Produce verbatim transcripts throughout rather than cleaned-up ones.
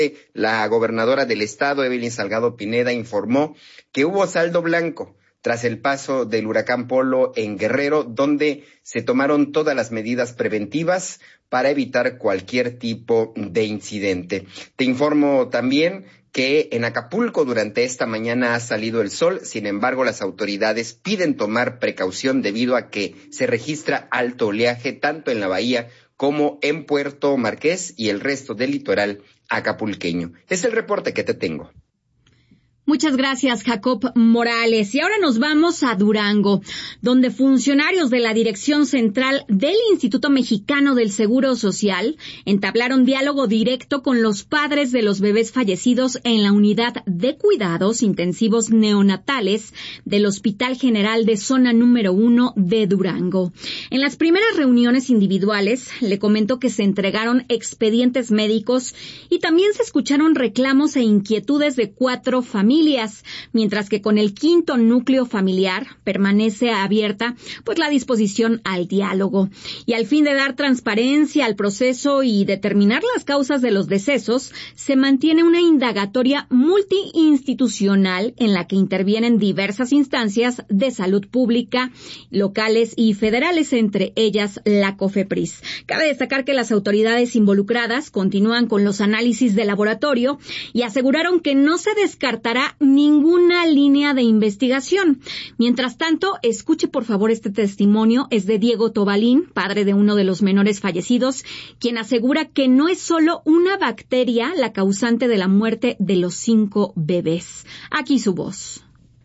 La gobernadora del estado, Evelyn Salgado Pineda, informó que hubo saldo blanco tras el paso del huracán Polo en Guerrero, donde se tomaron todas las medidas preventivas para evitar cualquier tipo de incidente. Te informo también que en Acapulco durante esta mañana ha salido el sol, sin embargo las autoridades piden tomar precaución debido a que se registra alto oleaje tanto en la bahía como en Puerto Marqués y el resto del litoral acapulqueño. Es el reporte que te tengo. Muchas gracias, Jacob Morales. Y ahora nos vamos a Durango, donde funcionarios de la Dirección Central del Instituto Mexicano del Seguro Social entablaron diálogo directo con los padres de los bebés fallecidos en la unidad de cuidados intensivos neonatales del Hospital General de Zona Número uno de Durango. En las primeras reuniones individuales, le comentó que se entregaron expedientes médicos y también se escucharon reclamos e inquietudes de cuatro familias. Familias, mientras que con el quinto núcleo familiar permanece abierta pues la disposición al diálogo. Y al fin de dar transparencia al proceso y determinar las causas de los decesos, se mantiene una indagatoria multiinstitucional en la que intervienen diversas instancias de salud pública, locales y federales, entre ellas la COFEPRIS. Cabe destacar que las autoridades involucradas continúan con los análisis de laboratorio y aseguraron que no se descartará ninguna línea de investigación. Mientras tanto, escuche por favor este testimonio. Es de Diego Tobalín, padre de uno de los menores fallecidos, quien asegura que no es solo una bacteria la causante de la muerte de los cinco bebés. Aquí su voz.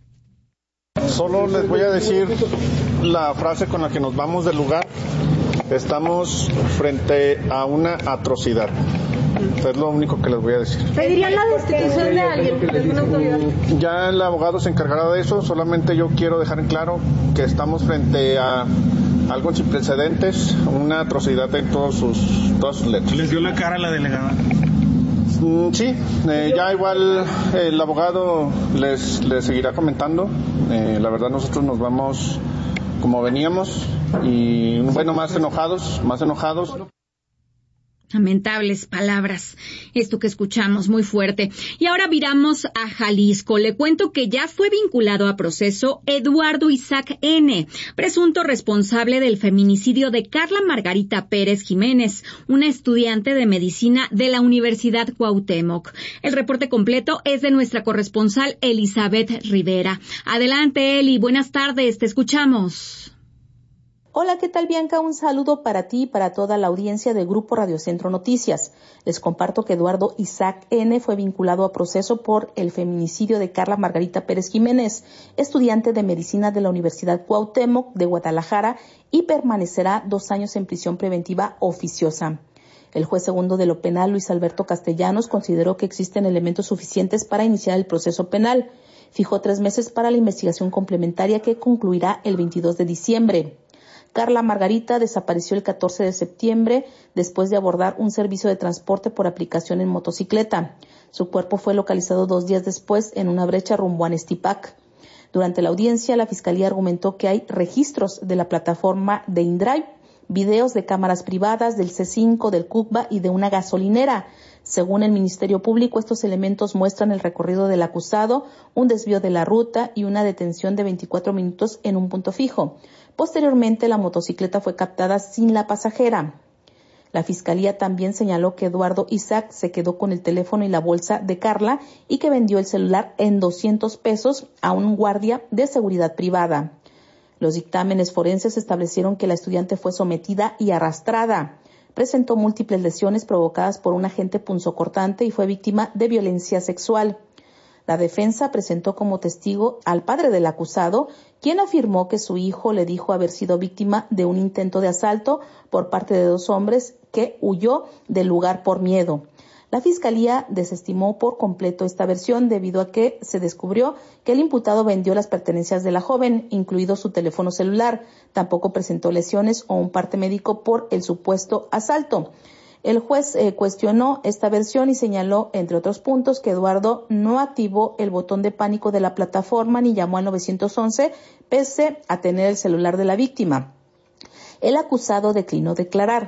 Solo les voy a decir la frase con la que nos vamos del lugar. Estamos frente a una atrocidad. Es lo único que les voy a decir. ¿Pedirían la destitución de alguien, de alguna autoridad? Ya el abogado se encargará de eso. Solamente yo quiero dejar en claro que estamos frente a algo sin precedentes, una atrocidad en todos sus, todas sus letras. ¿Les dio la cara a la delegada? Mm, sí, eh, ya igual el abogado les, les seguirá comentando. Eh, la verdad nosotros nos vamos como veníamos y bueno, más enojados, más enojados. Lamentables palabras, esto que escuchamos, muy fuerte. Y ahora viramos a Jalisco. Le cuento que ya fue vinculado a proceso Eduardo Isaac N., presunto responsable del feminicidio de Carla Margarita Pérez Jiménez, una estudiante de medicina de la Universidad Cuauhtémoc. El reporte completo es de nuestra corresponsal Elizabeth Rivera. Adelante, Eli, buenas tardes, te escuchamos. Hola, ¿qué tal, Bianca? Un saludo para ti y para toda la audiencia del Grupo Radio Centro Noticias. Les comparto que Eduardo Isaac N. fue vinculado a proceso por el feminicidio de Carla Margarita Pérez Jiménez, estudiante de medicina de la Universidad Cuauhtémoc de Guadalajara, y permanecerá dos años en prisión preventiva oficiosa. El juez segundo de lo penal, Luis Alberto Castellanos, consideró que existen elementos suficientes para iniciar el proceso penal. Fijó tres meses para la investigación complementaria que concluirá el veintidós de diciembre. Carla Margarita desapareció el catorce de septiembre después de abordar un servicio de transporte por aplicación en motocicleta. Su cuerpo fue localizado dos días después en una brecha rumbo a Nestipac. Durante la audiencia, la Fiscalía argumentó que hay registros de la plataforma de InDrive, videos de cámaras privadas del C cinco, del CUCBA y de una gasolinera. Según el Ministerio Público, estos elementos muestran el recorrido del acusado, un desvío de la ruta y una detención de veinticuatro minutos en un punto fijo. Posteriormente, la motocicleta fue captada sin la pasajera. La Fiscalía también señaló que Eduardo Isaac se quedó con el teléfono y la bolsa de Carla y que vendió el celular en doscientos pesos a un guardia de seguridad privada. Los dictámenes forenses establecieron que la estudiante fue sometida y arrastrada. Presentó múltiples lesiones provocadas por un agente punzocortante y fue víctima de violencia sexual. La defensa presentó como testigo al padre del acusado, quien afirmó que su hijo le dijo haber sido víctima de un intento de asalto por parte de dos hombres que huyó del lugar por miedo. La Fiscalía desestimó por completo esta versión debido a que se descubrió que el imputado vendió las pertenencias de la joven, incluido su teléfono celular. Tampoco presentó lesiones o un parte médico por el supuesto asalto. El juez eh, cuestionó esta versión y señaló, entre otros puntos, que Eduardo no activó el botón de pánico de la plataforma ni llamó al nueve once, pese a tener el celular de la víctima. El acusado declinó declarar.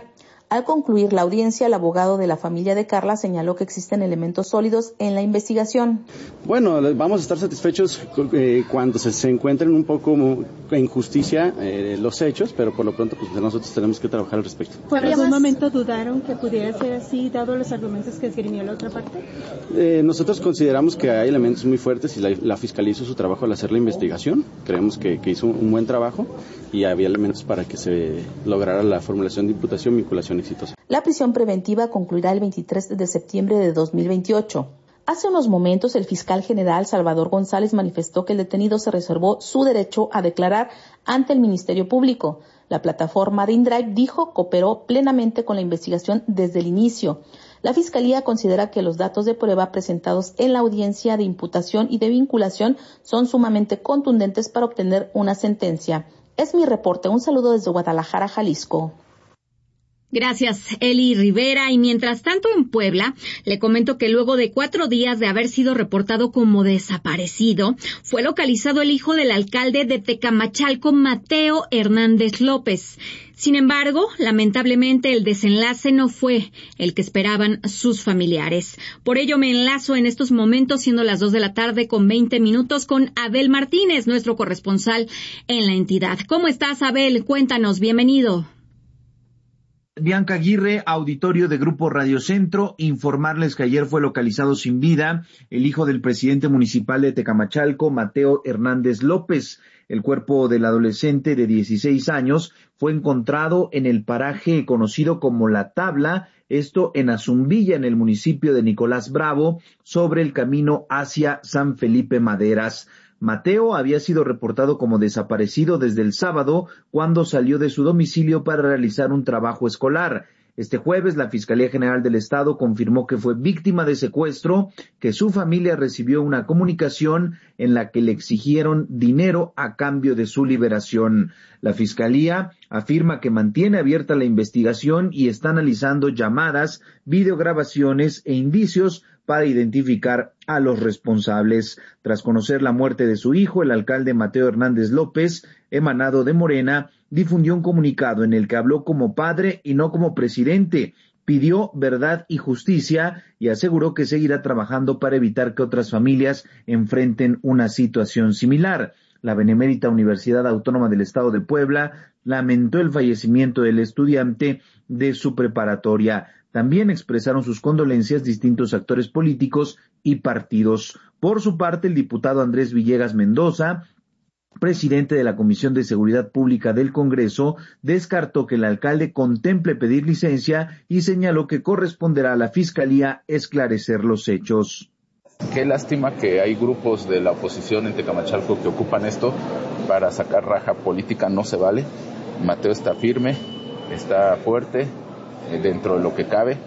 Al concluir la audiencia, el abogado de la familia de Carla señaló que existen elementos sólidos en la investigación. Bueno, vamos a estar satisfechos eh, cuando se, se encuentren un poco en justicia eh, los hechos, pero por lo pronto pues nosotros tenemos que trabajar al respecto. ¿Por algún momento dudaron que pudiera ser así, dado los argumentos que esgrimió la otra parte? Eh, nosotros consideramos que hay elementos muy fuertes y la, la Fiscalía hizo su trabajo al hacer la investigación. Creemos que, que hizo un, un buen trabajo y había elementos para que se lograra la formulación de imputación, vinculación exitosa. La prisión preventiva concluirá el veintitrés de septiembre de dos mil veintiocho. Hace unos momentos, el fiscal general Salvador González manifestó que el detenido se reservó su derecho a declarar ante el Ministerio Público. La plataforma de InDrive dijo cooperó plenamente con la investigación desde el inicio. La Fiscalía considera que los datos de prueba presentados en la audiencia de imputación y de vinculación son sumamente contundentes para obtener una sentencia. Es mi reporte. Un saludo desde Guadalajara, Jalisco. Gracias, Eli Rivera. Y mientras tanto, en Puebla, le comento que luego de cuatro días de haber sido reportado como desaparecido, fue localizado el hijo del alcalde de Tecamachalco, Mateo Hernández López. Sin embargo, lamentablemente el desenlace no fue el que esperaban sus familiares. Por ello me enlazo en estos momentos, siendo las dos de la tarde con veinte minutos, con Abel Martínez, nuestro corresponsal en la entidad. ¿Cómo estás, Abel? Cuéntanos, bienvenido. Bianca Aguirre, auditorio de Grupo Radio Centro, informarles que ayer fue localizado sin vida el hijo del presidente municipal de Tecamachalco, Mateo Hernández López. El cuerpo del adolescente de dieciséis años fue encontrado en el paraje conocido como La Tabla, esto en Azumbilla, en el municipio de Nicolás Bravo, sobre el camino hacia San Felipe Maderas. Mateo había sido reportado como desaparecido desde el sábado, cuando salió de su domicilio para realizar un trabajo escolar. Este jueves, la Fiscalía General del Estado confirmó que fue víctima de secuestro, que su familia recibió una comunicación en la que le exigieron dinero a cambio de su liberación. La Fiscalía afirma que mantiene abierta la investigación y está analizando llamadas, videograbaciones e indicios para identificar a los responsables. Tras conocer la muerte de su hijo, el alcalde Mateo Hernández López, emanado de Morena, difundió un comunicado en el que habló como padre y no como presidente. Pidió verdad y justicia y aseguró que seguirá trabajando para evitar que otras familias enfrenten una situación similar. La Benemérita Universidad Autónoma del Estado de Puebla lamentó el fallecimiento del estudiante de su preparatoria. También expresaron sus condolencias distintos actores políticos y partidos. Por su parte, el diputado Andrés Villegas Mendoza, presidente de la Comisión de Seguridad Pública del Congreso, descartó que el alcalde contemple pedir licencia y señaló que corresponderá a la Fiscalía esclarecer los hechos. Qué lástima que hay grupos de la oposición en Tecamachalco que ocupan esto para sacar raja política. No se vale. Mateo está firme, está fuerte dentro de lo que cabe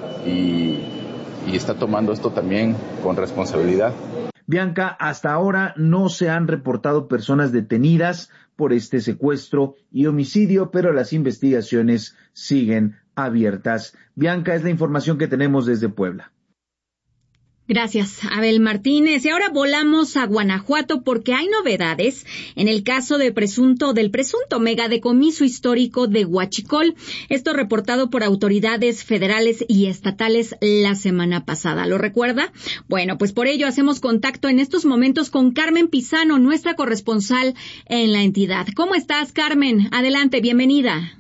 y, y está tomando esto también con responsabilidad. Bianca, hasta ahora no se han reportado personas detenidas por este secuestro y homicidio, pero las investigaciones siguen abiertas. Bianca, es la información que tenemos desde Puebla. Gracias, Abel Martínez. Y ahora volamos a Guanajuato porque hay novedades en el caso de presunto, del presunto megadecomiso histórico de Huachicol. Esto reportado por autoridades federales y estatales la semana pasada. ¿Lo recuerda? Bueno, pues por ello hacemos contacto en estos momentos con Carmen Pizano, nuestra corresponsal en la entidad. ¿Cómo estás, Carmen? Adelante, bienvenida.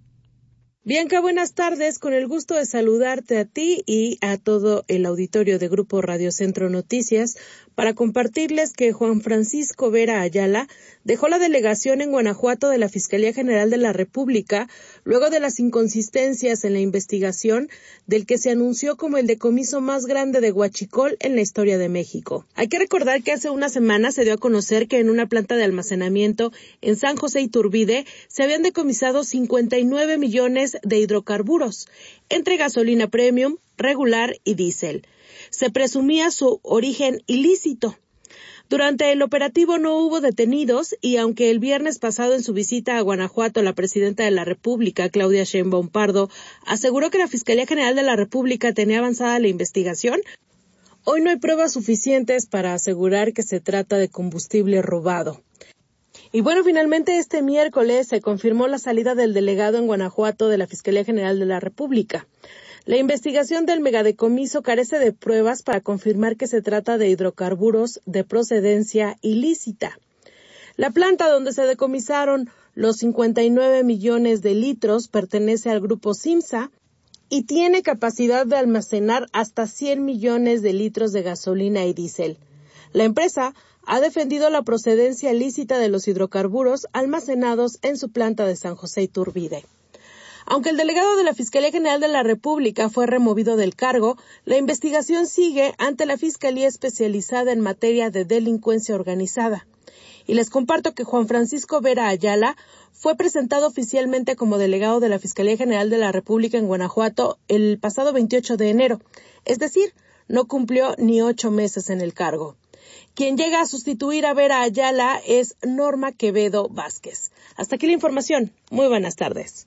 Bianca, buenas tardes. Con el gusto de saludarte a ti y a todo el auditorio de Grupo Radio Centro Noticias para compartirles que Juan Francisco Vera Ayala dejó la delegación en Guanajuato de la Fiscalía General de la República luego de las inconsistencias en la investigación del que se anunció como el decomiso más grande de Huachicol en la historia de México. Hay que recordar que hace una semana se dio a conocer que en una planta de almacenamiento en San José Iturbide se habían decomisado cincuenta y nueve millones de hidrocarburos, entre gasolina premium, regular y diésel. Se presumía su origen ilícito. Durante el operativo no hubo detenidos y aunque el viernes pasado en su visita a Guanajuato la presidenta de la República, Claudia Sheinbaum Pardo, aseguró que la Fiscalía General de la República tenía avanzada la investigación, hoy no hay pruebas suficientes para asegurar que se trata de combustible robado. Y bueno, finalmente este miércoles se confirmó la salida del delegado en Guanajuato de la Fiscalía General de la República. La investigación del megadecomiso carece de pruebas para confirmar que se trata de hidrocarburos de procedencia ilícita. La planta donde se decomisaron los cincuenta y nueve millones de litros pertenece al grupo Simsa y tiene capacidad de almacenar hasta cien millones de litros de gasolina y diésel. La empresa ha defendido la procedencia lícita de los hidrocarburos almacenados en su planta de San José Iturbide. Aunque el delegado de la Fiscalía General de la República fue removido del cargo, la investigación sigue ante la Fiscalía Especializada en Materia de Delincuencia Organizada. Y les comparto que Juan Francisco Vera Ayala fue presentado oficialmente como delegado de la Fiscalía General de la República en Guanajuato el pasado veintiocho de enero, es decir, no cumplió ni ocho meses en el cargo. Quien llega a sustituir a Vera Ayala es Norma Quevedo Vázquez. Hasta aquí la información. Muy buenas tardes.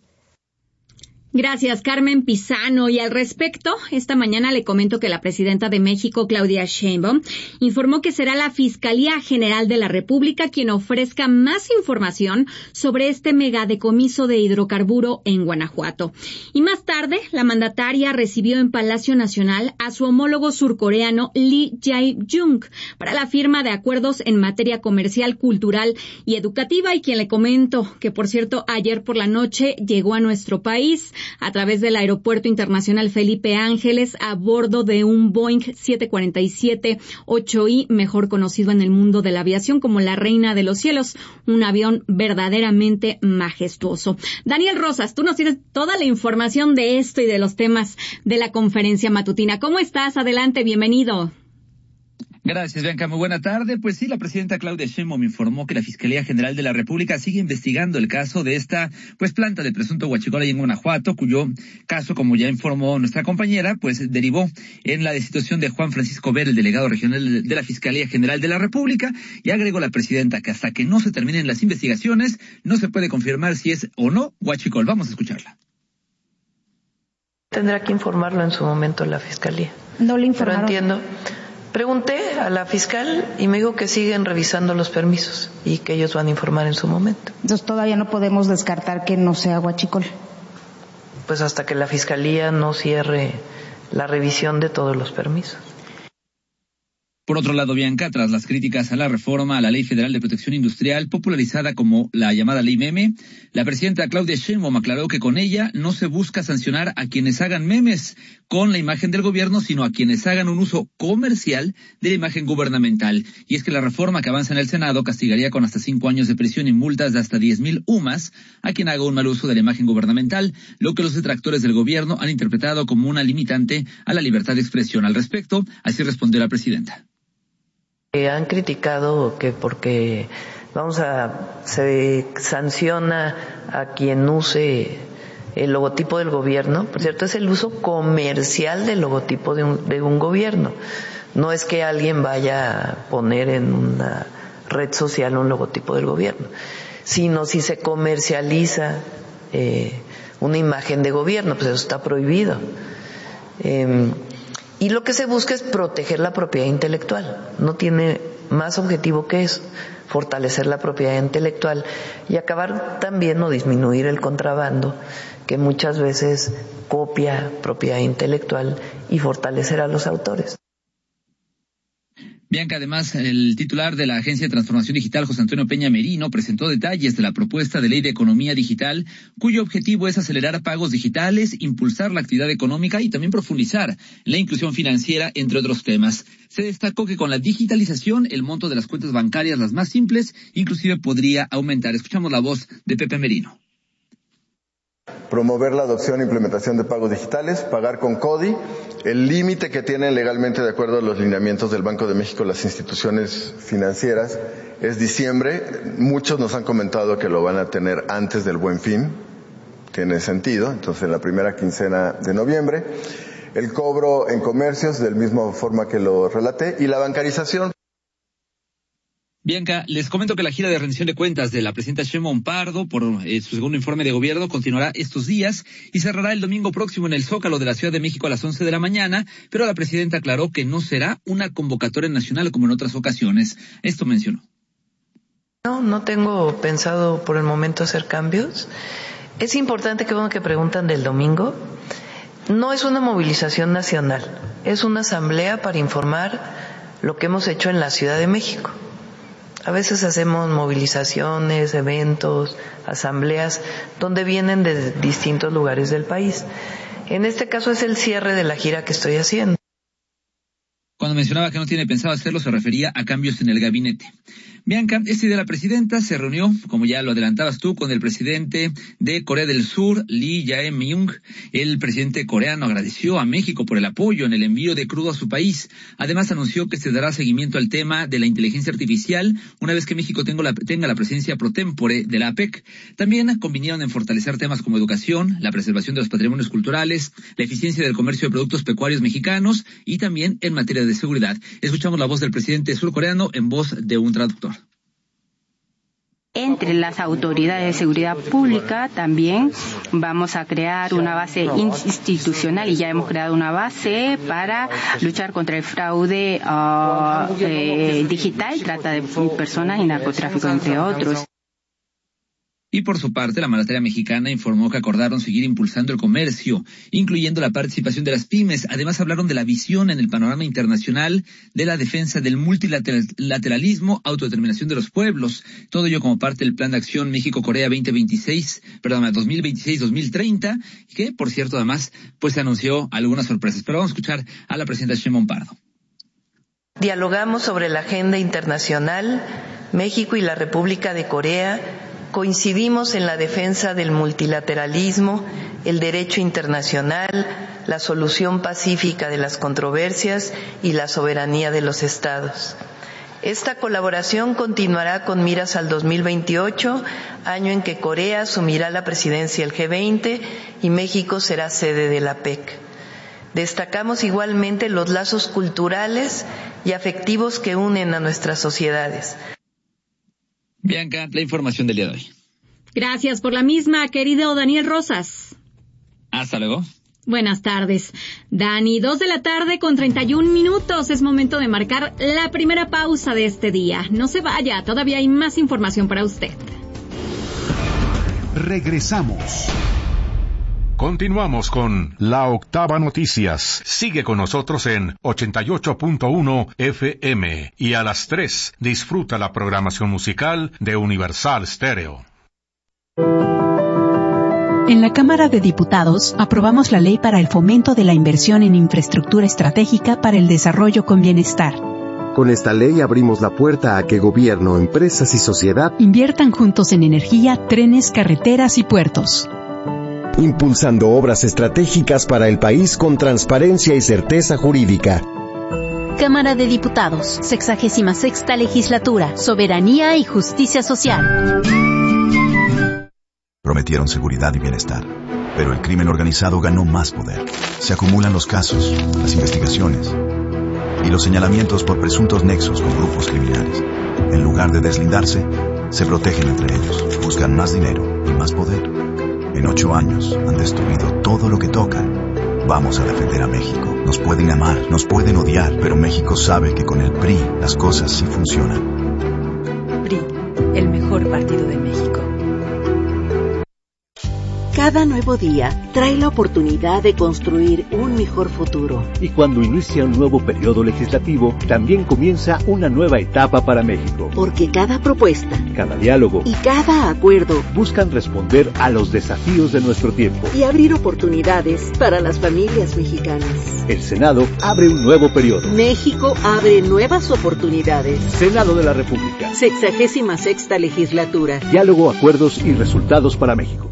Gracias, Carmen Pizano. Y al respecto, esta mañana le comento que la presidenta de México, Claudia Sheinbaum, informó que será la Fiscalía General de la República quien ofrezca más información sobre este megadecomiso de hidrocarburo en Guanajuato. Y más tarde, la mandataria recibió en Palacio Nacional a su homólogo surcoreano Lee Jae-jung para la firma de acuerdos en materia comercial, cultural y educativa, y quien le comento que, por cierto, ayer por la noche llegó a nuestro país a través del Aeropuerto Internacional Felipe Ángeles a bordo de un Boeing siete cuarenta y siete ocho i, mejor conocido en el mundo de la aviación como la Reina de los Cielos, un avión verdaderamente majestuoso. Daniel Rosas, tú nos tienes toda la información de esto y de los temas de la conferencia matutina. ¿Cómo estás? Adelante, bienvenido. Gracias, Bianca. Muy buena tarde. Pues sí, la presidenta Claudia Sheinbaum informó que la Fiscalía General de la República sigue investigando el caso de esta pues planta de presunto huachicol ahí en Guanajuato, cuyo caso, como ya informó nuestra compañera, pues derivó en la destitución de Juan Francisco Vera, el delegado regional de la Fiscalía General de la República, y agregó la presidenta que hasta que no se terminen las investigaciones no se puede confirmar si es o no huachicol. Vamos a escucharla. Tendrá que informarlo en su momento la Fiscalía. No le informaron. Pero entiendo. Pregunté a la fiscal y me dijo que siguen revisando los permisos y que ellos van a informar en su momento. Entonces todavía no podemos descartar que no sea huachicol. Pues hasta que la fiscalía no cierre la revisión de todos los permisos. Por otro lado, Bianca, tras las críticas a la reforma a la Ley Federal de Protección Industrial, popularizada como la llamada Ley Meme, la presidenta Claudia Sheinbaum aclaró que con ella no se busca sancionar a quienes hagan memes con la imagen del gobierno, sino a quienes hagan un uso comercial de la imagen gubernamental. Y es que la reforma que avanza en el Senado castigaría con hasta cinco años de prisión y multas de hasta diez mil UMAS a quien haga un mal uso de la imagen gubernamental, lo que los detractores del gobierno han interpretado como una limitante a la libertad de expresión. Al respecto, así respondió la presidenta. Eh, han criticado que porque vamos a se sanciona a quien use el logotipo del gobierno. Por cierto, es el uso comercial del logotipo de un, de un gobierno. No es que alguien vaya a poner en una red social un logotipo del gobierno, sino si se comercializa eh, una imagen de gobierno, pues eso está prohibido. Eh, Y lo que se busca es proteger la propiedad intelectual. No tiene más objetivo que eso, fortalecer la propiedad intelectual y acabar también o disminuir el contrabando que muchas veces copia propiedad intelectual y fortalecer a los autores. Bianca, además, el titular de la Agencia de Transformación Digital, José Antonio Peña Merino, presentó detalles de la propuesta de ley de economía digital, cuyo objetivo es acelerar pagos digitales, impulsar la actividad económica y también profundizar la inclusión financiera, entre otros temas. Se destacó que con la digitalización, el monto de las cuentas bancarias, las más simples, inclusive podría aumentar. Escuchamos la voz de Pepe Merino. Promover la adopción e implementación de pagos digitales, pagar con CODI, el límite que tienen legalmente de acuerdo a los lineamientos del Banco de México las instituciones financieras es diciembre. Muchos nos han comentado que lo van a tener antes del Buen Fin, tiene sentido, entonces en la primera quincena de noviembre. El cobro en comercios, del mismo forma que lo relaté, y la bancarización. Bianca, les comento que la gira de rendición de cuentas de la presidenta Sheinbaum Pardo por eh, su segundo informe de gobierno continuará estos días y cerrará el domingo próximo en el Zócalo de la Ciudad de México a las once de la mañana, pero la presidenta aclaró que no será una convocatoria nacional como en otras ocasiones. Esto mencionó. No, no tengo pensado por el momento hacer cambios. Es importante que, bueno, que preguntan del domingo. No es una movilización nacional, es una asamblea para informar lo que hemos hecho en la Ciudad de México. A veces hacemos movilizaciones, eventos, asambleas, donde vienen de distintos lugares del país. En este caso es el cierre de la gira que estoy haciendo. Cuando mencionaba que no tiene pensado hacerlo, se refería a cambios en el gabinete. Bianca, este día la presidenta se reunió, como ya lo adelantabas tú, con el presidente de Corea del Sur, Lee Jae-myung. El presidente coreano agradeció a México por el apoyo en el envío de crudo a su país. Además, anunció que se dará seguimiento al tema de la inteligencia artificial una vez que México tenga la, tenga la presencia pro tempore de la APEC. También convinieron en fortalecer temas como educación, la preservación de los patrimonios culturales, la eficiencia del comercio de productos pecuarios mexicanos y también en materia de seguridad. Escuchamos la voz del presidente surcoreano en voz de un traductor. Entre las autoridades de seguridad pública también vamos a crear una base institucional y ya hemos creado una base para luchar contra el fraude uh, eh, digital, trata de personas y narcotráfico, entre otros. Y por su parte, la mandataria mexicana informó que acordaron seguir impulsando el comercio, incluyendo la participación de las pymes. Además, hablaron de la visión en el panorama internacional de la defensa del multilateralismo, autodeterminación de los pueblos. Todo ello como parte del Plan de Acción México-Corea veinte veintiséis, perdón, dos mil veintiséis dos mil treinta, que, por cierto, además, pues se anunció algunas sorpresas. Pero vamos a escuchar a la presidenta Sheinbaum Pardo. Dialogamos sobre la agenda internacional. México y la República de Corea coincidimos en la defensa del multilateralismo, el derecho internacional, la solución pacífica de las controversias y la soberanía de los estados. Esta colaboración continuará con miras al dos mil veintiocho, año en que Corea asumirá la presidencia del G veinte y México será sede de la APEC. Destacamos igualmente los lazos culturales y afectivos que unen a nuestras sociedades. Bianca, la información del día de hoy. Gracias por la misma, querido Daniel Rosas. Hasta luego. Buenas tardes. Dani, dos de la tarde con treinta y un minutos. Es momento de marcar la primera pausa de este día. No se vaya, todavía hay más información para usted. Regresamos. Continuamos con La Octava Noticias. Sigue con nosotros en ochenta y ocho punto uno F M y a las tres disfruta la programación musical de Universal Stereo. En la Cámara de Diputados aprobamos la ley para el fomento de la inversión en infraestructura estratégica para el desarrollo con bienestar. Con esta ley abrimos la puerta a que gobierno, empresas y sociedad inviertan juntos en energía, trenes, carreteras y puertos, impulsando obras estratégicas para el país con transparencia y certeza jurídica. Cámara de Diputados, sexagésima sexta legislatura, soberanía y justicia social. Prometieron seguridad y bienestar, pero el crimen organizado ganó más poder. Se acumulan los casos, las investigaciones y los señalamientos por presuntos nexos con grupos criminales. En lugar de deslindarse, se protegen entre ellos, buscan más dinero y más poder. En ocho años han destruido todo lo que tocan. Vamos a defender a México. Nos pueden amar, nos pueden odiar, pero México sabe que con el P R I las cosas sí funcionan. P R I, el mejor partido de México. Cada nuevo día trae la oportunidad de construir un mejor futuro. Y cuando inicia un nuevo periodo legislativo, también comienza una nueva etapa para México. Porque cada propuesta, cada diálogo y cada acuerdo buscan responder a los desafíos de nuestro tiempo y abrir oportunidades para las familias mexicanas. El Senado abre un nuevo periodo. México abre nuevas oportunidades. Senado de la República. Sexagésima sexta legislatura. Diálogo, acuerdos y resultados para México.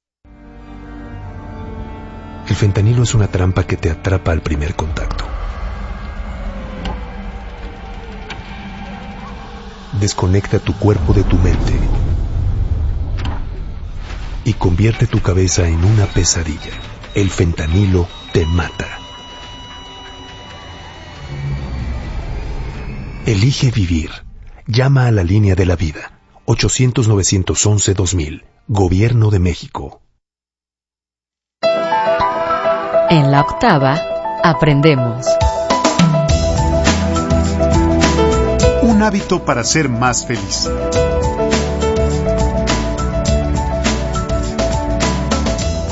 El fentanilo es una trampa que te atrapa al primer contacto. Desconecta tu cuerpo de tu mente y convierte tu cabeza en una pesadilla. El fentanilo te mata. Elige vivir. Llama a la línea de la vida. ochocientos nueve once dos mil. Gobierno de México. En la octava, aprendemos. Un hábito para ser más feliz.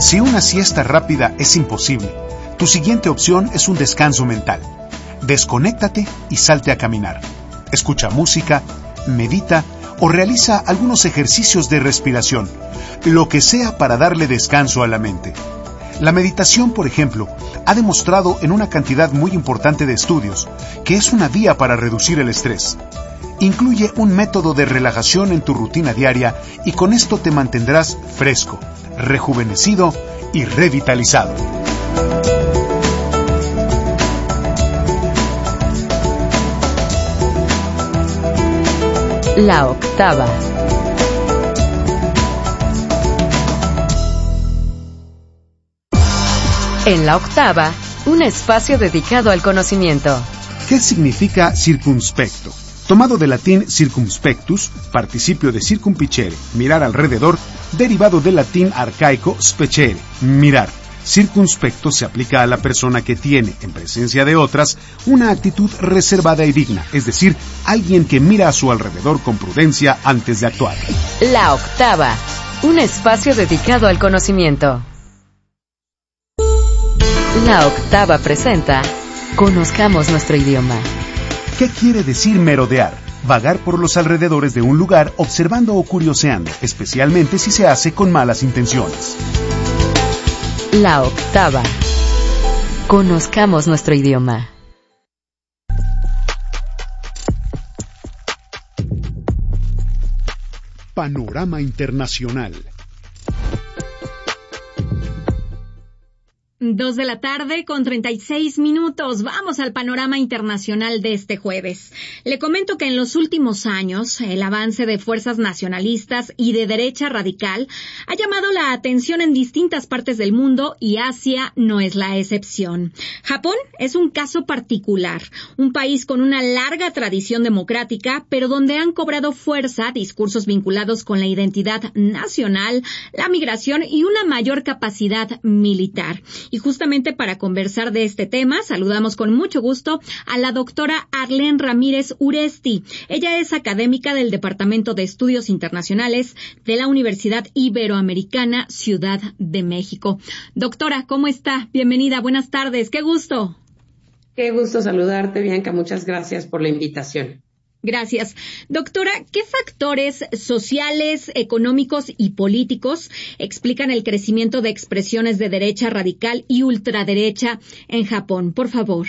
Si una siesta rápida es imposible, tu siguiente opción es un descanso mental. Desconéctate y salte a caminar. Escucha música, medita o realiza algunos ejercicios de respiración, lo que sea para darle descanso a la mente. La meditación, por ejemplo, ha demostrado en una cantidad muy importante de estudios que es una vía para reducir el estrés. Incluye un método de relajación en tu rutina diaria y con esto te mantendrás fresco, rejuvenecido y revitalizado. La octava. En la octava, un espacio dedicado al conocimiento. ¿Qué significa circunspecto? Tomado del latín circumspectus, participio de circumpicere, mirar alrededor, derivado del latín arcaico specere, mirar. Circunspecto se aplica a la persona que tiene, en presencia de otras, una actitud reservada y digna, es decir, alguien que mira a su alrededor con prudencia antes de actuar. La octava, un espacio dedicado al conocimiento. La octava presenta Conozcamos nuestro idioma. ¿Qué quiere decir merodear? Vagar por los alrededores de un lugar observando o curioseando, especialmente si se hace con malas intenciones. La octava. Conozcamos nuestro idioma. Panorama Internacional. Dos de la tarde con treinta y seis minutos. Vamos al panorama internacional de este jueves. Le comento que en los últimos años el avance de fuerzas nacionalistas y de derecha radical ha llamado la atención en distintas partes del mundo y Asia no es la excepción. Japón es un caso particular, un país con una larga tradición democrática, pero donde han cobrado fuerza discursos vinculados con la identidad nacional, la migración y una mayor capacidad militar. Y justamente para conversar de este tema, saludamos con mucho gusto a la doctora Arlene Ramírez Uresti. Ella es académica del Departamento de Estudios Internacionales de la Universidad Iberoamericana Ciudad de México. Doctora, ¿cómo está? Bienvenida, buenas tardes, qué gusto. Qué gusto saludarte, Bianca, muchas gracias por la invitación. Gracias. Doctora, ¿qué factores sociales, económicos y políticos explican el crecimiento de expresiones de derecha radical y ultraderecha en Japón? Por favor.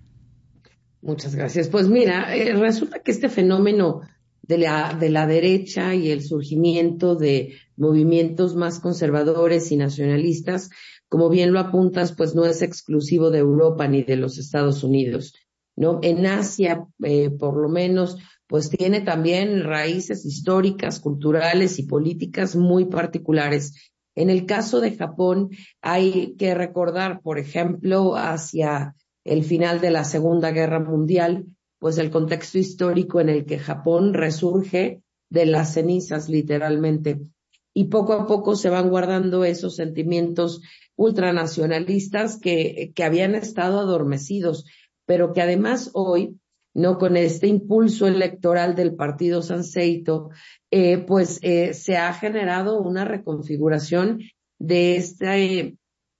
Muchas gracias. Pues mira, eh, resulta que este fenómeno de la, de la derecha y el surgimiento de movimientos más conservadores y nacionalistas, como bien lo apuntas, pues no es exclusivo de Europa ni de los Estados Unidos, ¿no? En Asia, eh, por lo menos, pues tiene también raíces históricas, culturales y políticas muy particulares. En el caso de Japón, hay que recordar, por ejemplo, hacia el final de la Segunda Guerra Mundial, pues el contexto histórico en el que Japón resurge de las cenizas, literalmente. Y poco a poco se van guardando esos sentimientos ultranacionalistas que, que habían estado adormecidos, pero que además hoy, no con este impulso electoral del partido Sanseito, eh, pues eh, se ha generado una reconfiguración de este eh,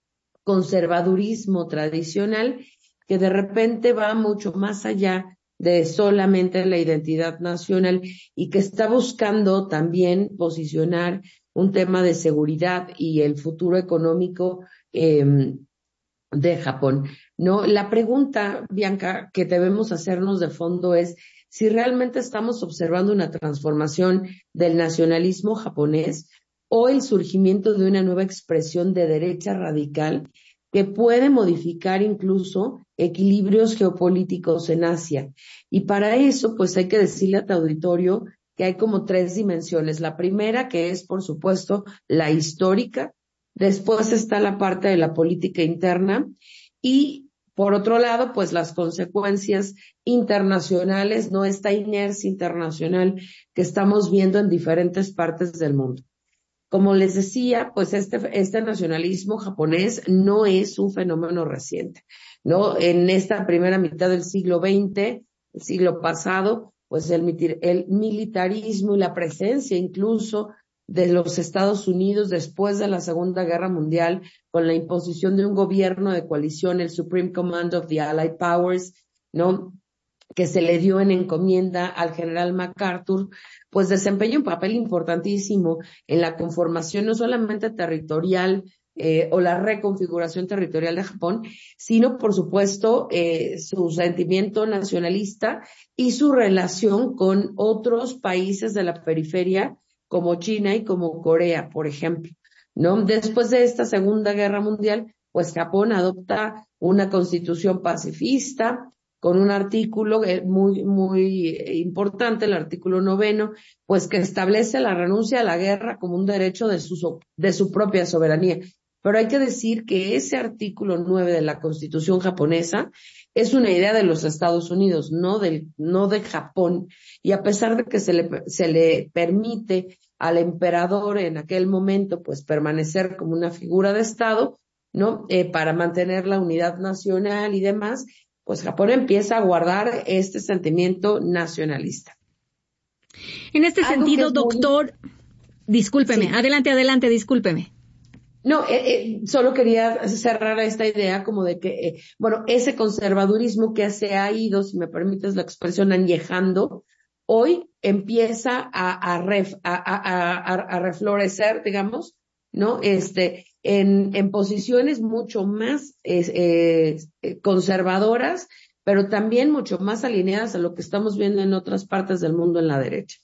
conservadurismo tradicional que de repente va mucho más allá de solamente la identidad nacional y que está buscando también posicionar un tema de seguridad y el futuro económico eh, de Japón. No, la pregunta, Bianca, que debemos hacernos de fondo es si realmente estamos observando una transformación del nacionalismo japonés o el surgimiento de una nueva expresión de derecha radical que puede modificar incluso equilibrios geopolíticos en Asia. Y para eso, pues hay que decirle a tu auditorio que hay como tres dimensiones. La primera, que es, por supuesto, la histórica. Después está la parte de la política interna y, por otro lado, pues las consecuencias internacionales, no esta inercia internacional que estamos viendo en diferentes partes del mundo. Como les decía, pues este, este nacionalismo japonés no es un fenómeno reciente, ¿no? En esta primera mitad del siglo veinte, el siglo pasado, pues el, el militarismo y la presencia incluso de los Estados Unidos después de la Segunda Guerra Mundial, con la imposición de un gobierno de coalición, el Supreme Command of the Allied Powers, ¿no?, que se le dio en encomienda al general MacArthur, pues desempeña un papel importantísimo en la conformación no solamente territorial eh, o la reconfiguración territorial de Japón, sino por supuesto eh, su sentimiento nacionalista y su relación con otros países de la periferia como China y como Corea, por ejemplo, ¿no? Después de esta Segunda Guerra Mundial, pues Japón adopta una constitución pacifista, con un artículo muy, muy importante, el artículo noveno, pues que establece la renuncia a la guerra como un derecho de su, de su propia soberanía. Pero hay que decir que ese artículo nueve de la Constitución japonesa es una idea de los Estados Unidos, no del, no de Japón. Y a pesar de que se le, se le permite al emperador en aquel momento, pues permanecer como una figura de Estado, ¿no? Eh, para mantener la unidad nacional y demás, pues Japón empieza a guardar este sentimiento nacionalista. En este Algo sentido, doctor, muy... discúlpeme, sí. adelante, adelante, discúlpeme. No, eh, eh, solo quería cerrar esta idea como de que, eh, bueno, ese conservadurismo que se ha ido, si me permites la expresión, añejando, hoy empieza a, a, ref, a, a, a, a reflorecer, digamos, ¿no? Este, en, en posiciones mucho más eh, eh, conservadoras, pero también mucho más alineadas a lo que estamos viendo en otras partes del mundo en la derecha.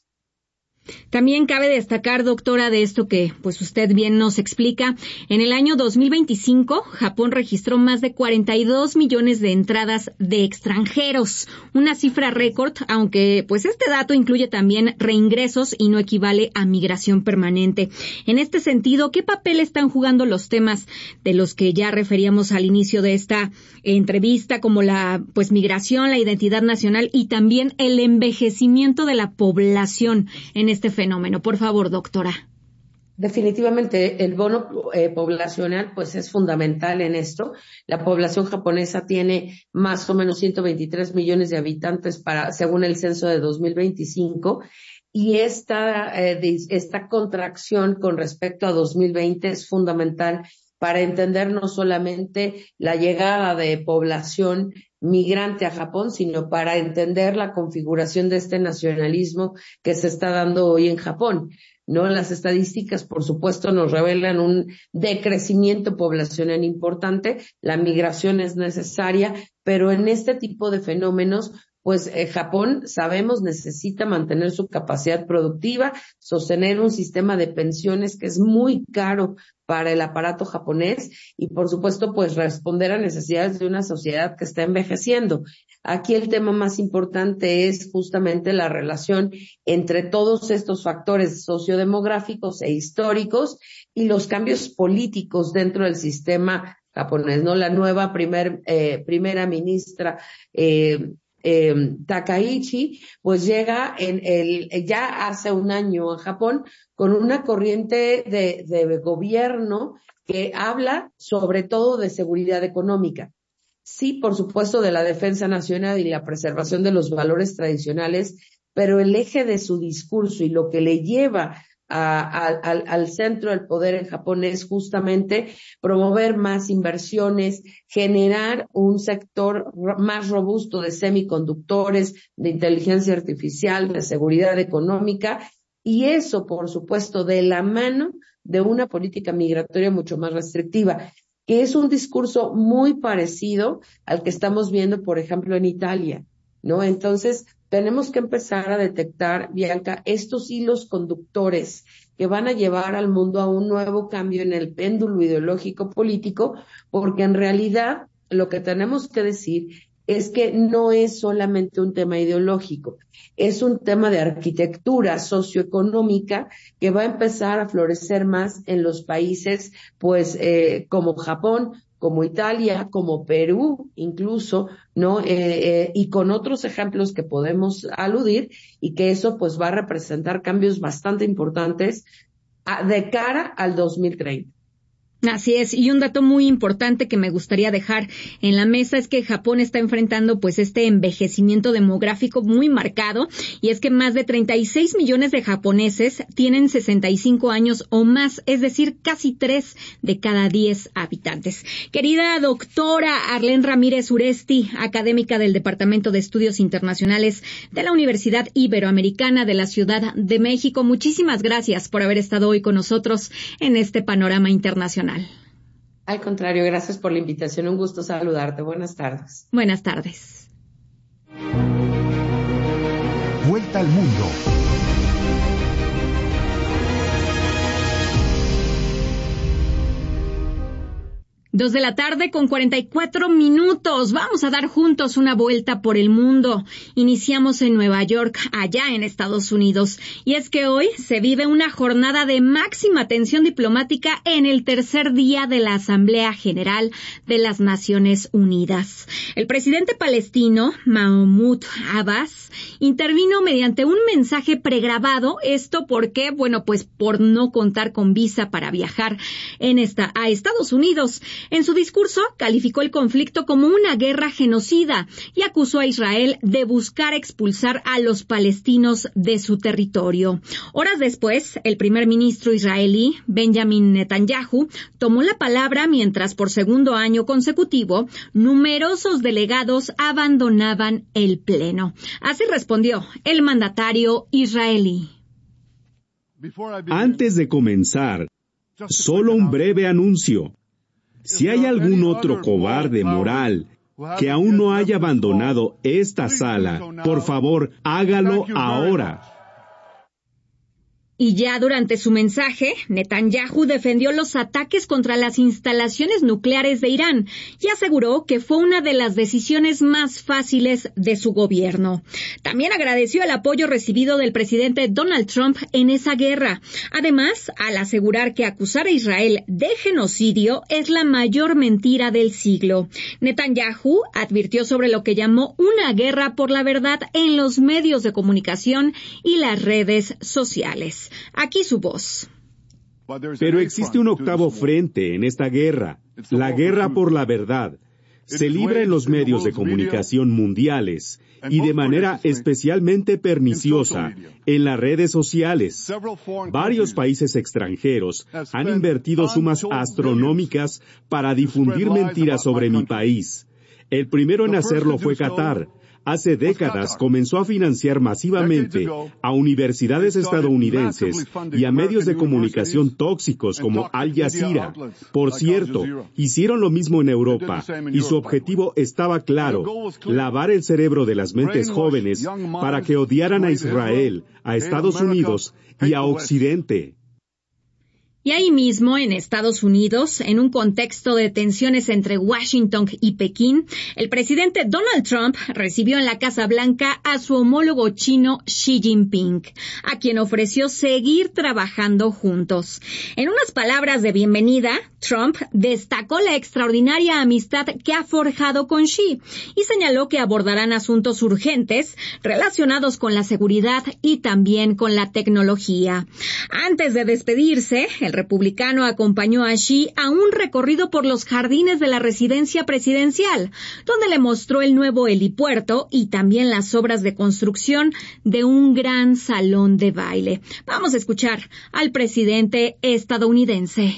También cabe destacar, doctora, de esto que pues usted bien nos explica. En el año dos mil veinticinco, Japón registró más de cuarenta y dos millones de entradas de extranjeros, una cifra récord, aunque pues este dato incluye también reingresos y no equivale a migración permanente. En este sentido, ¿qué papel están jugando los temas de los que ya referíamos al inicio de esta entrevista, como la pues migración, la identidad nacional y también el envejecimiento de la población en este fenómeno? Por favor, doctora. Definitivamente el bono eh, poblacional pues es fundamental en esto. La población japonesa tiene más o menos ciento veintitrés millones de habitantes para, según el censo de dos mil veinticinco, y esta, eh, de, esta contracción con respecto a dos mil veinte es fundamental para entender no solamente la llegada de población migrante a Japón, sino para entender la configuración de este nacionalismo que se está dando hoy en Japón, ¿no? Las estadísticas, por supuesto, nos revelan un decrecimiento poblacional importante, la migración es necesaria, pero en este tipo de fenómenos, pues eh, Japón, sabemos, necesita mantener su capacidad productiva, sostener un sistema de pensiones que es muy caro para el aparato japonés y, por supuesto, pues responder a necesidades de una sociedad que está envejeciendo. Aquí el tema más importante es justamente la relación entre todos estos factores sociodemográficos e históricos y los cambios políticos dentro del sistema japonés, ¿no? La nueva primer, eh, primera ministra, eh, Eh, Takaichi, pues llega en el, ya hace un año a Japón con una corriente de, de gobierno que habla sobre todo de seguridad económica. Sí, por supuesto, de la defensa nacional y la preservación de los valores tradicionales, pero el eje de su discurso y lo que le lleva A, a, al, al centro del poder en Japón es justamente promover más inversiones, generar un sector más robusto de semiconductores, de inteligencia artificial, de seguridad económica, y eso, por supuesto, de la mano de una política migratoria mucho más restrictiva, que es un discurso muy parecido al que estamos viendo, por ejemplo, en Italia, ¿no? Entonces, tenemos que empezar a detectar, Bianca, estos hilos conductores que van a llevar al mundo a un nuevo cambio en el péndulo ideológico político, porque en realidad lo que tenemos que decir es que no es solamente un tema ideológico, es un tema de arquitectura socioeconómica que va a empezar a florecer más en los países, pues, eh, como Japón, como Italia, como Perú, incluso, ¿no? Eh, eh, y con otros ejemplos que podemos aludir, y que eso pues va a representar cambios bastante importantes a, de cara al dos mil treinta. Así es, y un dato muy importante que me gustaría dejar en la mesa es que Japón está enfrentando pues este envejecimiento demográfico muy marcado, y es que más de treinta y seis millones de japoneses tienen sesenta y cinco años o más, es decir, casi tres de cada diez habitantes. Querida doctora Arlén Ramírez Uresti, académica del Departamento de Estudios Internacionales de la Universidad Iberoamericana de la Ciudad de México, muchísimas gracias por haber estado hoy con nosotros en este panorama internacional. Al contrario, gracias por la invitación. Un gusto saludarte. Buenas tardes. Buenas tardes. Vuelta al mundo. Dos de la tarde con cuarenta y cuatro minutos. Vamos a dar juntos una vuelta por el mundo. Iniciamos en Nueva York, allá en Estados Unidos. Y es que hoy se vive una jornada de máxima tensión diplomática en el tercer día de la Asamblea General de las Naciones Unidas. El presidente palestino, Mahmoud Abbas, intervino mediante un mensaje pregrabado. Esto porque, bueno, pues por no contar con visa para viajar en esta, a Estados Unidos. En su discurso, calificó el conflicto como una guerra genocida y acusó a Israel de buscar expulsar a los palestinos de su territorio. Horas después, el primer ministro israelí, Benjamin Netanyahu, tomó la palabra mientras por segundo año consecutivo, numerosos delegados abandonaban el pleno. Así respondió el mandatario israelí. Antes de comenzar, solo un breve anuncio. Si hay algún otro cobarde moral que aún no haya abandonado esta sala, por favor, hágalo ahora. Y ya durante su mensaje, Netanyahu defendió los ataques contra las instalaciones nucleares de Irán y aseguró que fue una de las decisiones más fáciles de su gobierno. También agradeció el apoyo recibido del presidente Donald Trump en esa guerra. Además, al asegurar que acusar a Israel de genocidio es la mayor mentira del siglo. Netanyahu advirtió sobre lo que llamó una guerra por la verdad en los medios de comunicación y las redes sociales. Aquí su voz. Pero existe un octavo frente en esta guerra, la guerra por la verdad. Se libra en los medios de comunicación mundiales y de manera especialmente perniciosa en las redes sociales. Varios países extranjeros han invertido sumas astronómicas para difundir mentiras sobre mi país. El primero en hacerlo fue Qatar. Hace décadas comenzó a financiar masivamente a universidades estadounidenses y a medios de comunicación tóxicos como Al Jazeera. Por cierto, hicieron lo mismo en Europa y su objetivo estaba claro, lavar el cerebro de las mentes jóvenes para que odiaran a Israel, a Estados Unidos y a Occidente. Y ahí mismo, en Estados Unidos, en un contexto de tensiones entre Washington y Pekín, el presidente Donald Trump recibió en la Casa Blanca a su homólogo chino Xi Jinping, a quien ofreció seguir trabajando juntos. En unas palabras de bienvenida, Trump destacó la extraordinaria amistad que ha forjado con Xi y señaló que abordarán asuntos urgentes relacionados con la seguridad y también con la tecnología. Antes de despedirse, el republicano acompañó a Xi a un recorrido por los jardines de la residencia presidencial, donde le mostró el nuevo helipuerto y también las obras de construcción de un gran salón de baile. Vamos a escuchar al presidente estadounidense.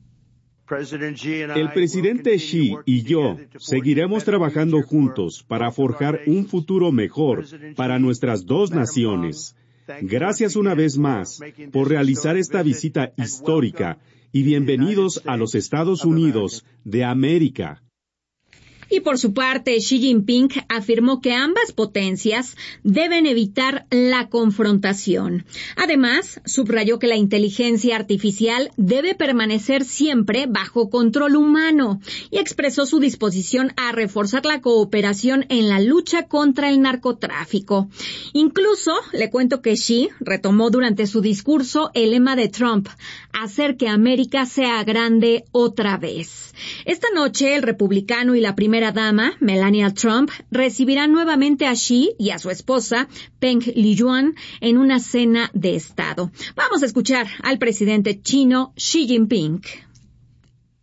El presidente Xi y yo seguiremos trabajando juntos para forjar un futuro mejor para nuestras dos naciones. Gracias una vez más por realizar esta visita histórica y bienvenidos a los Estados Unidos de América. Y por su parte, Xi Jinping afirmó que ambas potencias deben evitar la confrontación. Además, subrayó que la inteligencia artificial debe permanecer siempre bajo control humano y expresó su disposición a reforzar la cooperación en la lucha contra el narcotráfico. Incluso, le cuento que Xi retomó durante su discurso el lema de Trump, hacer que América sea grande otra vez. Esta noche, el republicano y la primera dama, Melania Trump, recibirán nuevamente a Xi y a su esposa, Peng Liyuan, en una cena de Estado. Vamos a escuchar al presidente chino Xi Jinping.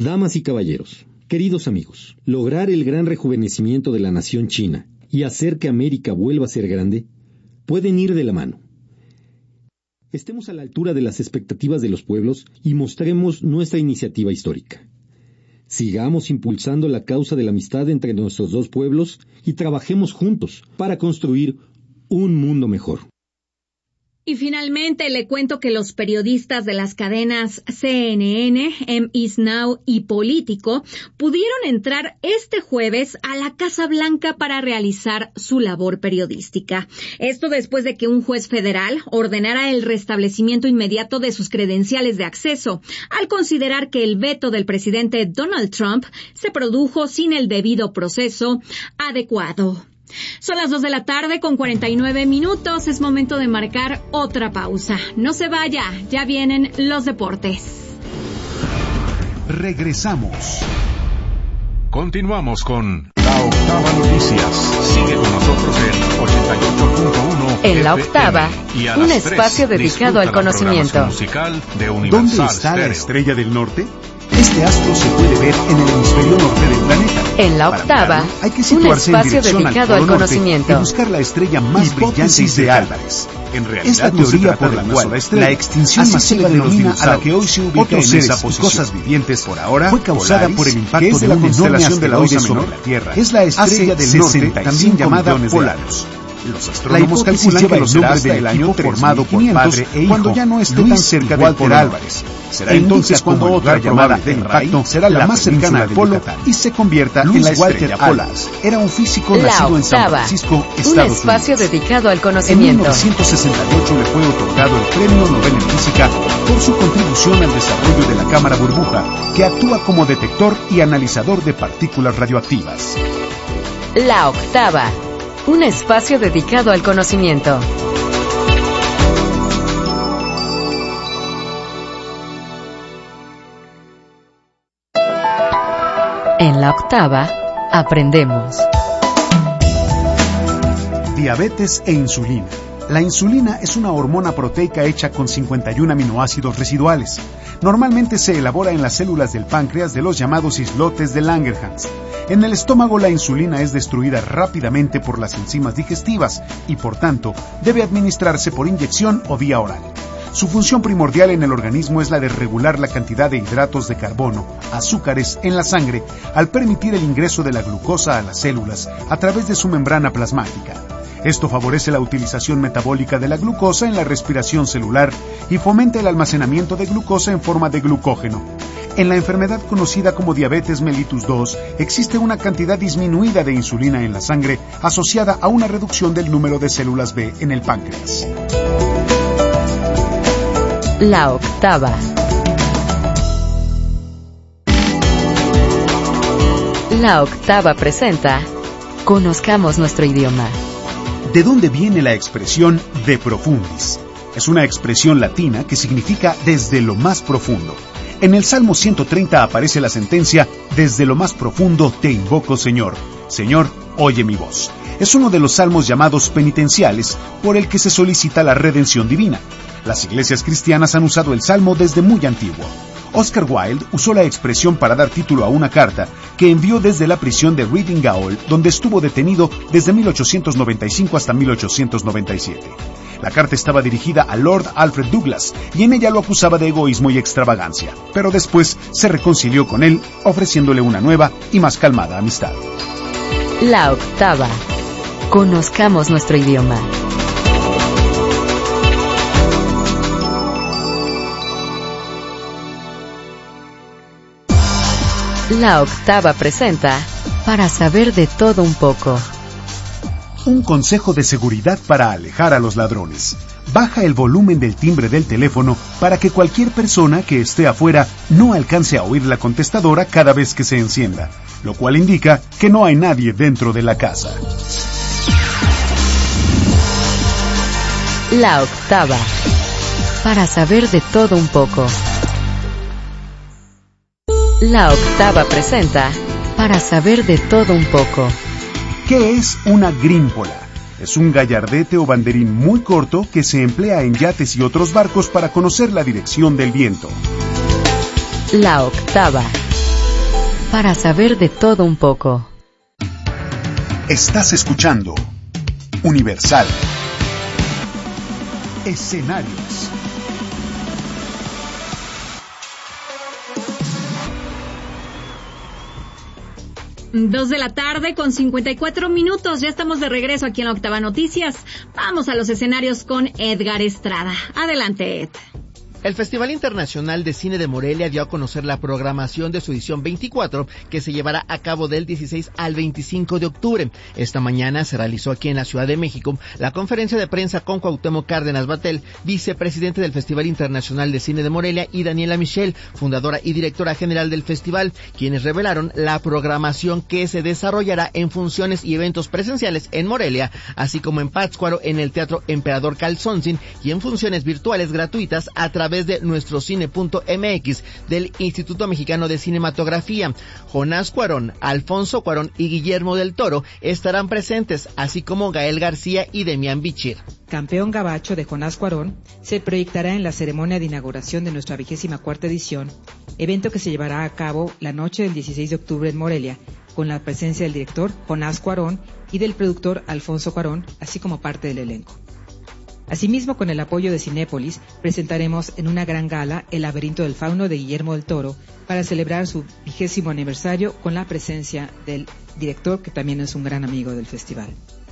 Damas y caballeros, queridos amigos, lograr el gran rejuvenecimiento de la nación china y hacer que América vuelva a ser grande pueden ir de la mano. Estemos a la altura de las expectativas de los pueblos y mostremos nuestra iniciativa histórica. Sigamos impulsando la causa de la amistad entre nuestros dos pueblos y trabajemos juntos para construir un mundo mejor. Y finalmente le cuento que los periodistas de las cadenas C N N, M is Now y Político pudieron entrar este jueves a la Casa Blanca para realizar su labor periodística. Esto después de que un juez federal ordenara el restablecimiento inmediato de sus credenciales de acceso, al considerar que el veto del presidente Donald Trump se produjo sin el debido proceso adecuado. Son las dos de la tarde con cuarenta y nueve minutos. Es momento de marcar otra pausa. No se vaya, ya vienen los deportes. Regresamos. Continuamos con La Octava Noticias. Sigue con nosotros en ochenta y ocho punto uno. En La Octava, un espacio dedicado al conocimiento. Musical de Universal ¿Dónde está Stereo? la estrella del norte? Este astro se puede ver en el hemisferio norte del planeta. En La Para Octava, mirarlo, hay que un situarse en espacio dirección dedicado al al polo norte conocimiento. y buscar la estrella más brillante de Álvarez. En realidad, Esta no se teoría trata por de la una cual sola estrella. la extinción Así masiva se de le los denomina a la que hoy se ubica otros en seres esa y posición cosas vivientes por ahora fue causada Polaris, por el que impacto es de la una enorme constelación del asteroide oeste sobre menor. la Tierra. Es la estrella Hace del norte, sesenta y también cinco llamada millones de Polaris. años. Los La astrónomos hipótesis calculan lleva que los el nombre será del del año año formado por tres mil padre e hijo cuando ya no esté Luis tan cerca del Walter polo Álvarez. Será E entonces indica cuando como otra lugar llamada probable de de impacto raíz será la la más cercana península al de polo Yucatán. y se convierta Luis en la Walter estrella Álvarez polar. Era un físico La nacido en San Octava, Francisco, un Estados espacio Unidos. dedicado al En conocimiento. mil novecientos sesenta y ocho le fue otorgado el Premio Nobel en Física por su contribución al desarrollo de la cámara burbuja, que actúa como detector y analizador de partículas radioactivas. La Octava, un espacio dedicado al conocimiento. En La Octava, aprendemos. Diabetes e insulina. La insulina es una hormona proteica hecha con cincuenta y un aminoácidos residuales. Normalmente se elabora en las células del páncreas de los llamados islotes de Langerhans. En el estómago la insulina es destruida rápidamente por las enzimas digestivas y, por tanto, debe administrarse por inyección o vía oral. Su función primordial en el organismo es la de regular la cantidad de hidratos de carbono, azúcares, en la sangre, al permitir el ingreso de la glucosa a las células a través de su membrana plasmática. Esto favorece la utilización metabólica de la glucosa en la respiración celular y fomenta el almacenamiento de glucosa en forma de glucógeno. En la enfermedad conocida como diabetes mellitus dos, existe una cantidad disminuida de insulina en la sangre asociada a una reducción del número de células B en el páncreas. La Octava. La Octava presenta Conozcamos nuestro idioma. ¿De dónde viene la expresión de profundis? Es una expresión latina que significa desde lo más profundo. En el Salmo ciento treinta aparece la sentencia: desde lo más profundo te invoco, Señor. Señor, oye mi voz. Es uno de los salmos llamados penitenciales, por el que se solicita la redención divina. Las iglesias cristianas han usado el salmo desde muy antiguo. Oscar Wilde usó la expresión para dar título a una carta que envió desde la prisión de Reading Gaol, donde estuvo detenido desde mil ochocientos noventa y cinco hasta mil ochocientos noventa y siete. La carta estaba dirigida a Lord Alfred Douglas y en ella lo acusaba de egoísmo y extravagancia, pero después se reconcilió con él, ofreciéndole una nueva y más calmada amistad. La Octava. Conozcamos nuestro idioma. La Octava presenta Para saber de todo un poco. Un consejo de seguridad para alejar a los ladrones. Baja el volumen del timbre del teléfono para que cualquier persona que esté afuera no alcance a oír la contestadora cada vez que se encienda, lo cual indica que no hay nadie dentro de la casa. La Octava. Para saber de todo un poco. La Octava presenta Para saber de todo un poco. ¿Qué es una grímpola? Es un gallardete o banderín muy corto que se emplea en yates y otros barcos para conocer la dirección del viento. La Octava. para saber de todo un poco. Estás escuchando Universal. Escenarios. Dos de la tarde con cincuenta y cuatro minutos. Ya estamos de regreso aquí en la Octava Noticias. Vamos a los escenarios con Edgar Estrada. Adelante, Ed. El Festival Internacional de Cine de Morelia dio a conocer la programación de su edición veinticuatro, que se llevará a cabo del dieciséis al veinticinco de octubre. Esta mañana se realizó aquí en la Ciudad de México la conferencia de prensa con Cuauhtémoc Cárdenas Batel, vicepresidente del Festival Internacional de Cine de Morelia, y Daniela Michel, fundadora y directora general del festival, quienes revelaron la programación que se desarrollará en funciones y eventos presenciales en Morelia, así como en Pátzcuaro, en el Teatro Emperador Calzónzin, y en funciones virtuales gratuitas a través de nuestro cine punto m x del Instituto Mexicano de Cinematografía. Jonás Cuarón, Alfonso Cuarón y Guillermo del Toro estarán presentes, así como Gael García y Demián Bichir. Campeón Gabacho de Jonás Cuarón se proyectará en la ceremonia de inauguración de nuestra vigésima cuarta edición, evento que se llevará a cabo la noche del dieciséis de octubre en Morelia, con la presencia del director Jonás Cuarón y del productor Alfonso Cuarón, así como parte del elenco. Asimismo, con el apoyo de Cinépolis, presentaremos en una gran gala El laberinto del fauno de Guillermo del Toro para celebrar su vigésimo aniversario con la presencia del director, que también es un gran amigo del festival.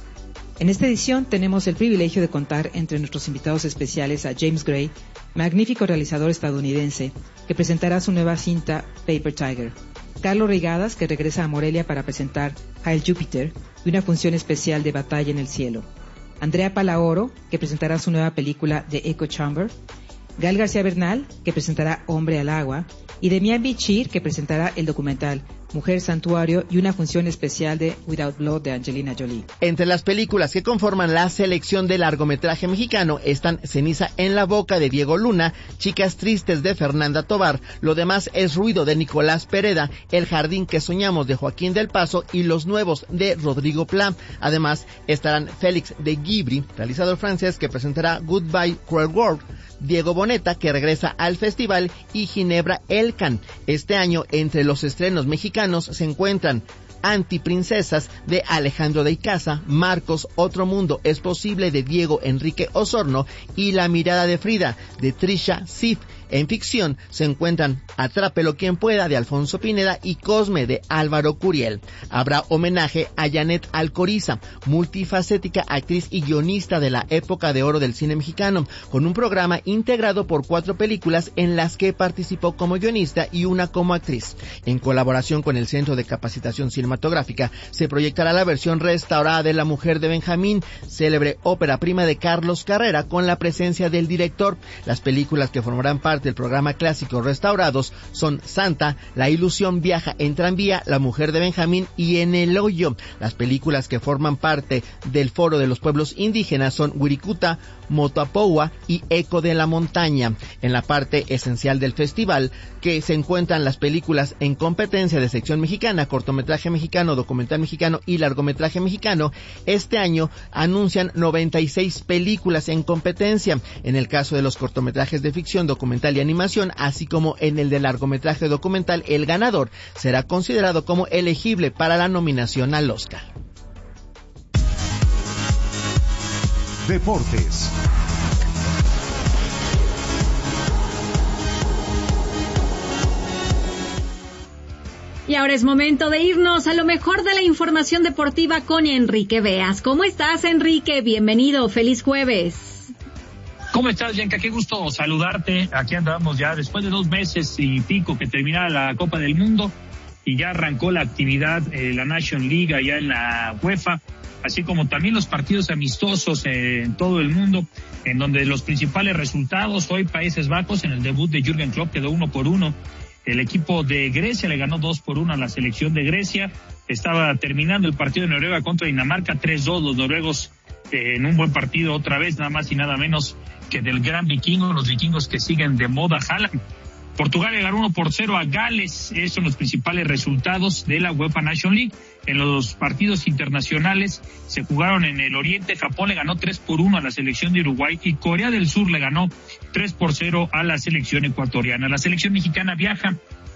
En esta edición tenemos el privilegio de contar entre nuestros invitados especiales a James Gray, magnífico realizador estadounidense, que presentará su nueva cinta Paper Tiger. Carlos Reigadas, que regresa a Morelia para presentar Hail Jupiter y una función especial de Batalla en el cielo. Andrea Palaoro, que presentará su nueva película The Echo Chamber, Gael García Bernal, que presentará Hombre al Agua, y Demián Bichir, que presentará el documental Mujer Santuario y una función especial de Without Blood de Angelina Jolie. Entre las películas que conforman la selección de largometraje mexicano están Ceniza en la boca de Diego Luna, Chicas tristes de Fernanda Tovar, Lo demás es ruido de Nicolás Pereda, El jardín que soñamos de Joaquín del Paso y Los nuevos de Rodrigo Pla. Además estarán Félix de Guibry, realizador francés, que presentará Goodbye Cruel World, Diego Boneta, que regresa al festival, y Ginebra Elkan. Este año, entre los estrenos mexicanos se encuentran Antiprincesas de Alejandro de Icaza, Marcos, Otro Mundo es Posible de Diego Enrique Osorno y La mirada de Frida de Trisha Sif. En ficción se encuentran Atrápelo quien pueda de Alfonso Pineda y Cosme de Álvaro Curiel. Habrá homenaje a Janet Alcoriza, multifacética actriz y guionista de la época de oro del cine mexicano, con un programa integrado por cuatro películas en las que participó como guionista y una como actriz. En colaboración con el Centro de Capacitación Cinematográfica se proyectará la versión restaurada de La mujer de Benjamín, célebre ópera prima de Carlos Carrera, con la presencia del director. Las películas que formarán parte del programa clásico restaurados son Santa, La ilusión viaja en tranvía, La mujer de Benjamín y En el hoyo. Las películas que forman parte del Foro de los Pueblos Indígenas son Wirikuta, Motoapowa y Eco de la Montaña. En la parte esencial del festival, que se encuentran las películas en competencia de sección mexicana, cortometraje mexicano, documental mexicano y largometraje mexicano, este año anuncian noventa y seis películas en competencia. En el caso de los cortometrajes de ficción, documental y animación, así como en el de largometraje documental, el ganador será considerado como elegible para la nominación al Oscar. Deportes. Y ahora es momento de irnos a lo mejor de la información deportiva con Enrique Beas. ¿Cómo estás, Enrique? Bienvenido, feliz jueves. ¿Cómo estás, Bianca? Qué gusto saludarte. Aquí andamos ya después de dos meses y pico que terminara la Copa del Mundo y ya arrancó la actividad, eh, la Nation League allá en la UEFA, así como también los partidos amistosos eh, en todo el mundo, en donde los principales resultados, hoy Países Bajos, en el debut de Jürgen Klopp, quedó uno por uno. El equipo de Grecia le ganó dos por uno a la selección de Grecia. Estaba terminando el partido de Noruega contra Dinamarca, tres dos, los noruegos eh, en un buen partido otra vez, nada más y nada menos que del gran vikingo, los vikingos que siguen de moda, Haaland. Portugal le ganó uno por cero a Gales. Esos son los principales resultados de la UEFA Nation League. En los partidos internacionales se jugaron en el Oriente. Japón le ganó tres por uno a la selección de Uruguay y Corea del Sur le ganó tres por cero a la selección ecuatoriana. La selección mexicana viaja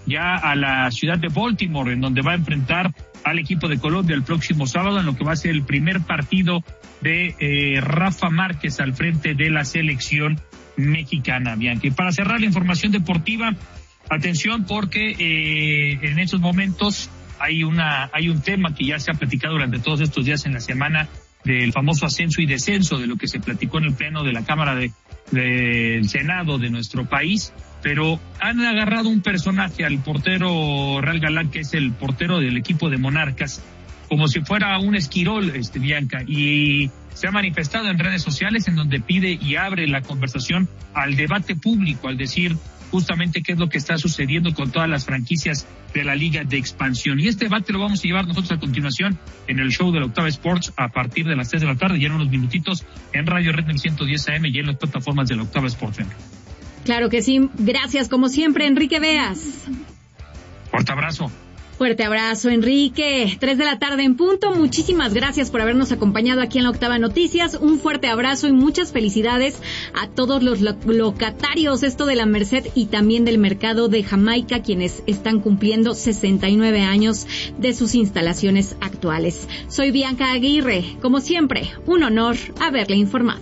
ya a la ciudad de Baltimore, en donde va a enfrentar al equipo de Colombia el próximo sábado, en lo que va a ser el primer partido de eh, Rafa Márquez al frente de la selección mexicana, Bianca. Y para cerrar la información deportiva, atención, porque eh, en estos momentos hay una hay un tema que ya se ha platicado durante todos estos días en la semana, del famoso ascenso y descenso, de lo que se platicó en el pleno de la Cámara de del Senado de nuestro país, pero han agarrado un personaje, al portero Real Galán, que es el portero del equipo de Monarcas, como si fuera un esquirol, este Bianca, y se ha manifestado en redes sociales en donde pide y abre la conversación al debate público, al decir justamente qué es lo que está sucediendo con todas las franquicias de la Liga de Expansión. Y este debate lo vamos a llevar nosotros a continuación en el show de la Octava Sports a partir de las tres de la tarde, ya en unos minutitos, en Radio Red del ciento diez A M y en las plataformas de la Octava Sports. Claro que sí. Gracias, como siempre, Enrique Beas. Fuerte abrazo. Fuerte abrazo, Enrique. Tres de la tarde en punto. Muchísimas gracias por habernos acompañado aquí en la Octava Noticias. Un fuerte abrazo y muchas felicidades a todos los lo- locatarios, esto de la Merced y también del mercado de Jamaica, quienes están cumpliendo sesenta y nueve años de sus instalaciones actuales. Soy Bianca Aguirre. Como siempre, un honor haberle informado.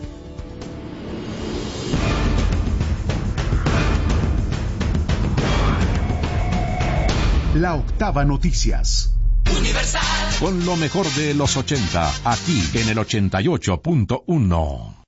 La Octava Noticias. Universal. Con lo mejor de los ochenta, aquí en el ochenta y ocho punto uno.